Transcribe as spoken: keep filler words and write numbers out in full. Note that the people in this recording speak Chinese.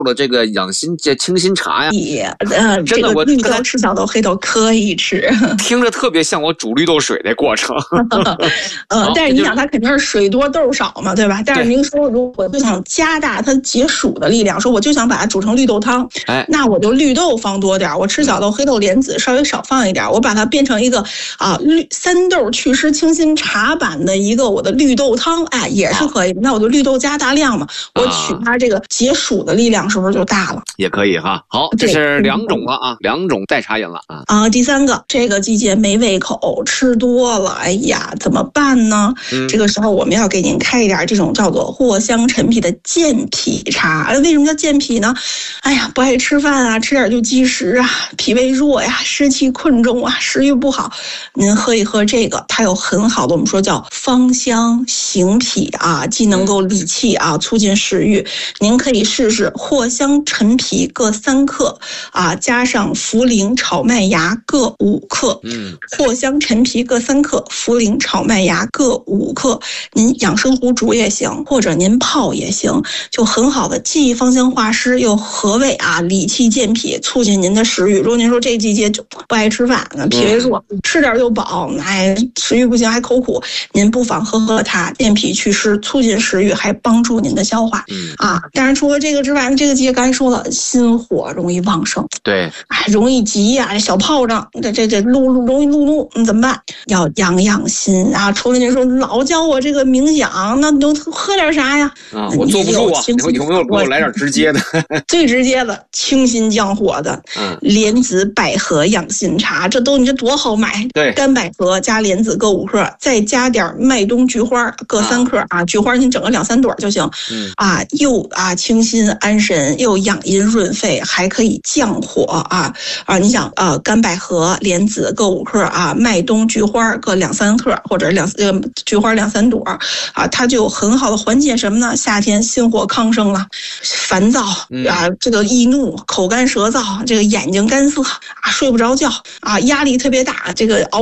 的这个养心这清心茶呀， 也呃， 真的我这个绿豆吃小豆黑豆可以吃， 听着特别像我煮绿豆水的过程。 呃，但是你想，它肯定是水多豆少嘛，对吧？但是您说，如果就想加大它解暑的力量，说我就想把它煮成绿豆汤， 哎， 那我就绿豆放多点，我吃小豆黑豆莲子稍微少放一点，我把它变成一个啊绿三豆祛湿清心茶版的一个我的绿豆汤，哎，也是可以。那我就绿豆加大量嘛，我取它这个解暑的力量是不是就大了？ 也可以哈。好，这是两种了啊，两种代茶饮了啊。 啊，第三个，这个季节没胃口，吃多了，哎呀，怎么办呢？嗯、这个时候我们要给您开一点这种叫做藿香陈皮的健脾茶。为什么叫健脾呢？哎呀，不爱吃饭啊，吃点就积食啊，脾胃弱呀，湿气困重啊，食欲不好，您喝一喝这个，它有很好的我们说叫芳香行脾啊，既能够理气啊，促进食欲。您可以试试藿香陈皮各三克啊，加上茯苓炒麦芽各五克，嗯，藿香陈皮各三克，茯苓炒麦芽各五克。您养生壶煮也行，或者您泡也行，就很好的既芳香化湿又和胃啊，理气健脾，促进您的食欲。如果您说这季节就不爱吃饭，脾胃弱，吃点就饱，哎，食欲不行还口苦，您不妨喝喝它，健脾祛湿，促进食欲，还帮助您的消化。嗯啊，当然除了这个之外，这个季节刚才说了，心火容易旺盛， 对， 哎，容易急呀、啊，小炮仗，这这这怒怒容易怒怒，你怎么办？要养养心啊！除了您说老教我这个冥想，那都喝点啥呀？ 啊，我坐不住啊！有有没有给我来点直接的？ 最直接的，清心降火的，嗯，莲子百合养心茶，这都你这多好买。 对， 干百合加莲子各五克，再加点麦冬菊花各三克啊，菊花您整个两三朵就行。嗯啊，又啊清心安神，又养阴润肺，还可以降火啊啊！你想啊，干百合、莲子各五克啊，麦冬、菊花各两三克，或者两呃菊花两三朵啊，它就很好的缓解什么呢？夏天心火亢盛了，烦躁啊，这个易怒、口干舌燥，这个眼睛干涩啊，睡不着觉啊，压力特别大，这个熬。